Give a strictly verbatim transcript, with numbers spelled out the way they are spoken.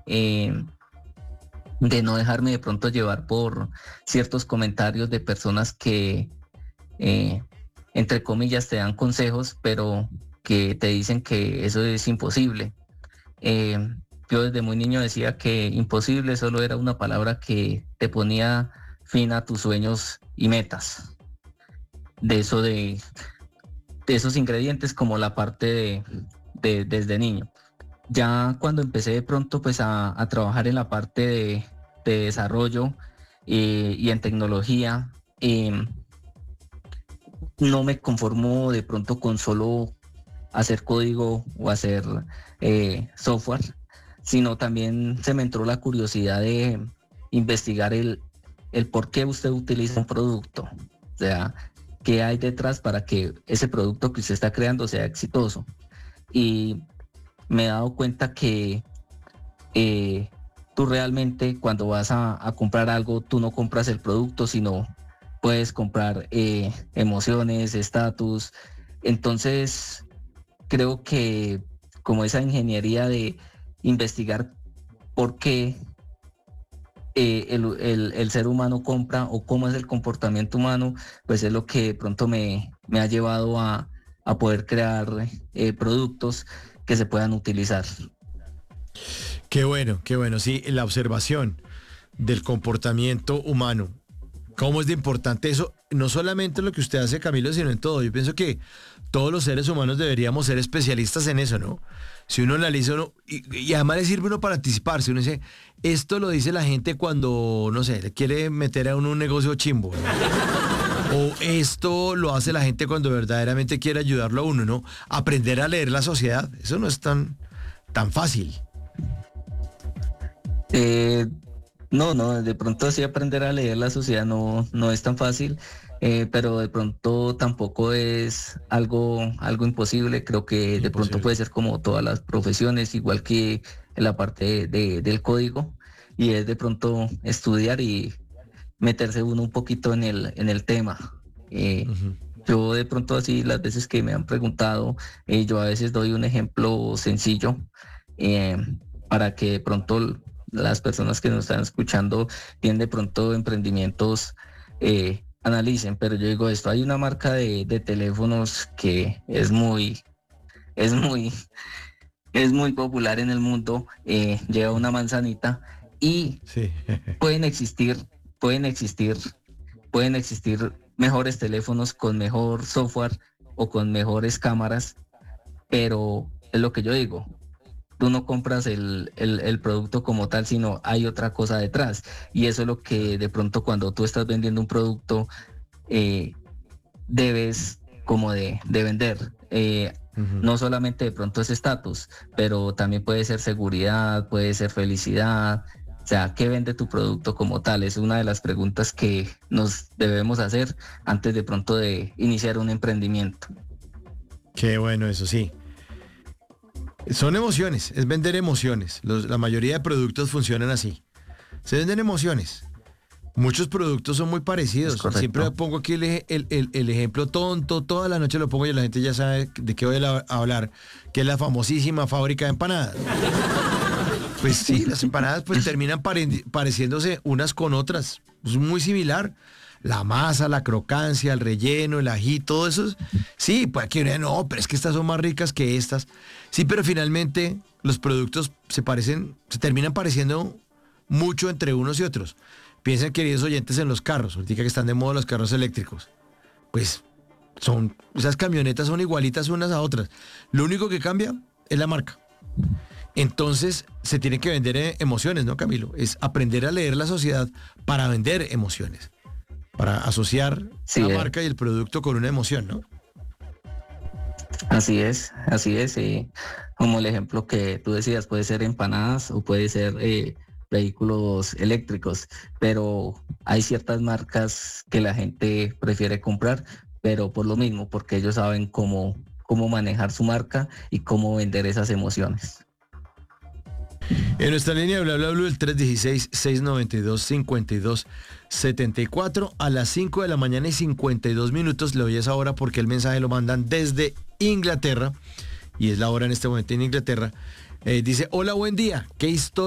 eh, de no dejarme de pronto llevar por ciertos comentarios de personas que, eh, entre comillas, te dan consejos, pero que te dicen que eso es imposible. Eh, yo desde muy niño decía que imposible solo era una palabra que te ponía fin a tus sueños y metas. De eso de, de esos ingredientes como la parte de, de desde niño. Ya cuando empecé de pronto pues a, a trabajar en la parte de, de desarrollo eh, y en tecnología, eh, no me conformo de pronto con solo hacer código o hacer eh, software, sino también se me entró la curiosidad de investigar el, el por qué usted utiliza un producto. O sea, qué hay detrás para que ese producto que usted está creando sea exitoso. Y me he dado cuenta que eh, tú realmente cuando vas a, a comprar algo, tú no compras el producto, sino puedes comprar eh, emociones, estatus. Entonces, creo que como esa ingeniería de investigar por qué eh, el, el, el ser humano compra o cómo es el comportamiento humano, pues es lo que de pronto me, me ha llevado a, a poder crear eh, productos que se puedan utilizar. Qué bueno, qué bueno. Sí, la observación del comportamiento humano. ¿Cómo es de importante eso? No solamente en lo que usted hace, Camilo, sino en todo. Yo pienso que todos los seres humanos deberíamos ser especialistas en eso, ¿no? Si uno analiza, uno, y, y además le sirve uno para anticiparse. Uno dice, esto lo dice la gente cuando, no sé, le quiere meter a uno un negocio chimbo, ¿no? O esto lo hace la gente cuando verdaderamente quiere ayudarlo a uno, ¿no? Aprender a leer la sociedad. Eso no es tan, tan fácil. Eh, no, no, de pronto así aprender a leer la sociedad no, no es tan fácil, eh, pero de pronto tampoco es algo, algo imposible. Creo que de pronto Imposible. puede ser como todas las profesiones, igual que en la parte de, de- del código, y es de pronto estudiar y meterse uno un poquito en el, en el tema. Eh, Ujú. yo de pronto así las veces que me han preguntado, eh, yo a veces doy un ejemplo sencillo eh, para que de pronto las personas que nos están escuchando tienen de pronto emprendimientos eh, analicen, pero yo digo esto, hay una marca de, de teléfonos que es muy, es muy, es muy popular en el mundo, eh, lleva una manzanita y Sí. pueden existir, pueden existir, pueden existir mejores teléfonos con mejor software o con mejores cámaras, pero es lo que yo digo. Tú no compras el, el, el producto como tal, sino hay otra cosa detrás. Y eso es lo que de pronto cuando tú estás vendiendo un producto, eh, debes como de, de vender. Eh, Ujú. no solamente de pronto es estatus, pero también puede ser seguridad, puede ser felicidad. O sea, ¿qué vende tu producto como tal? Es una de las preguntas que nos debemos hacer antes de pronto de iniciar un emprendimiento. Qué bueno, eso sí. Son emociones, es vender emociones. Los- la mayoría de productos funcionan así. Se venden emociones. Muchos productos son muy Es parecidos. Siempre correcto. pongo aquí el, ej- el- el- el ejemplo tonto, toda la noche lo pongo y la gente ya sabe de qué voy a la- a hablar, que es la famosísima fábrica de empanadas. Pues sí, las empanadas pues terminan pare- pareciéndose unas con otras. Es muy similar. La masa, la crocancia, el relleno, el ají, todo eso. es- Sí, pues que no, pero es que estas son más ricas que estas. Sí, pero finalmente los productos se parecen, se terminan pareciendo mucho entre unos y otros. Piensen, queridos oyentes, en los carros, ahorita que están de moda los carros eléctricos. Pues son, esas camionetas son igualitas unas a otras. Lo único que cambia es la marca. Entonces, se tienen que vender eh, emociones, ¿no, Camilo? Es aprender a leer la sociedad para vender emociones, para asociar la Sí, eh, marca y el producto con una emoción, ¿no? así es, así es. Eh, como el ejemplo que tú decías, puede ser empanadas o puede ser eh, vehículos eléctricos, pero hay ciertas marcas que la gente prefiere comprar, pero por lo mismo, porque ellos saben cómo, cómo manejar su marca y cómo vender esas emociones. En nuestra línea bla bla bla el tres uno seis, seis nueve dos, cinco dos siete cuatro a las cinco de la mañana y cincuenta y dos minutos. Le doy esa hora porque el mensaje lo mandan desde Inglaterra y es la hora en este momento en Inglaterra. Eh, dice, hola, buen día. ¿Qué historia?